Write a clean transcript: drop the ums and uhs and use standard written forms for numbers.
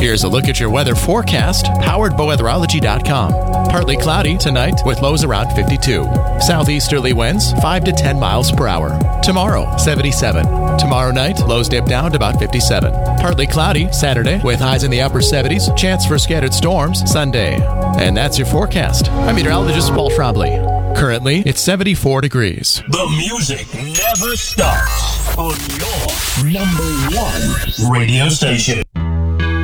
Here's a look at your weather forecast, powered by weatherology.com. Partly cloudy tonight with lows around 52. Southeasterly winds 5 to 10 miles per hour. Tomorrow, 77. Tomorrow night, lows dip down to about 57. Partly cloudy Saturday with highs in the upper 70s. Chance for scattered storms Sunday. And that's your forecast. I'm meteorologist Paul Trombley. Currently, it's 74 degrees. The music never stops on your number one radio station.